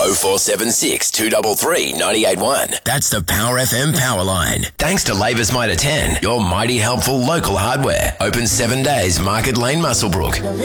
0476 233 981. That's the Power FM power line. Thanks to Labour's Mitre 10, your mighty helpful local hardware. Open 7 days, Market Lane, Muswellbrook.